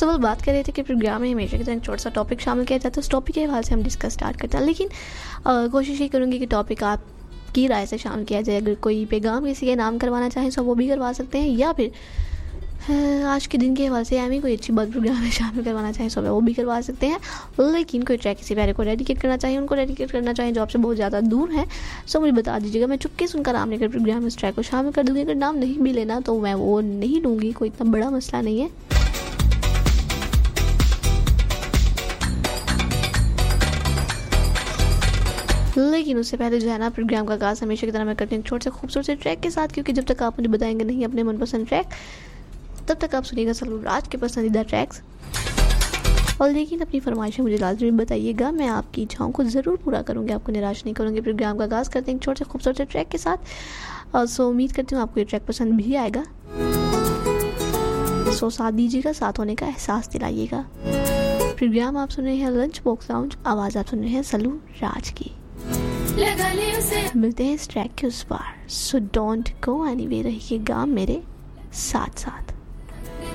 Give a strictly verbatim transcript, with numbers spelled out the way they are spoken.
सो वो बात कर रहे थे कि प्रोग्राम में हमेशा की तरह एक छोटा सा टॉपिक शामिल किया जाता है, उस टॉपिक के हवाले से हम डिस्कस स्टार्ट करते हैं। लेकिन अ, कोशिश ये करूँगी कि टॉपिक आप की राय से शामिल किया जाए। अगर कोई पैगाम किसी के नाम करवाना चाहें तो वो भी करवा सकते हैं, या फिर अ, आज के दिन के हवाले से एम कोई अच्छी बात प्रोग्राम में शामिल करवाना चाहें तो वो भी करवा सकते हैं। लेकिन कोई ट्रैक किसी प्यारे को डेडिकेट करना चाहिए, उनको डेडिकेट करना चाहिए जो आपसे बहुत ज़्यादा दूर है, सो मुझे बता दीजिएगा। मैं चुपके से उनका नाम लेकर प्रोग्राम में उस ट्रैक को शामिल कर दूँगी। अगर नाम नहीं भी लेना तो मैं वो नहीं लूँगी, कोई इतना बड़ा मसला नहीं है। लेकिन उससे पहले जो है ना, प्रोग्राम का आगाज़ हमेशा की तरह मैं करती हूँ छोटे से खूबसूरत से ट्रैक के साथ, क्योंकि जब तक आप मुझे बताएंगे नहीं अपने मनपसंद ट्रैक, तब तक आप सुनिएगा सलूर राज के पसंदीदा ट्रैक्स। और लेकिन अपनी फरमाइशें मुझे लाजमी बताइएगा, मैं आपकी इच्छाओं को ज़रूर पूरा करूँगी, आपको निराश नहीं करूँगी। प्रोग्राम का आगाज़ करते हैं छोटे से खूबसूरत से ट्रैक के साथ। और सो उम्मीद करती हूँ आपको ये ट्रैक पसंद भी आएगा। सो साथ दीजिएगा, साथ होने का एहसास दिलाइएगा। प्रोग्राम आप सुन रहे हैं लंच बॉक्स लाउंज, आवाज़ आप सुन रहे हैं सलूर राज की। मिलते हैं इस ट्रैक के उस पार, सो डोंट गो एनीवेयर, रहिएगा मेरे साथ साथ।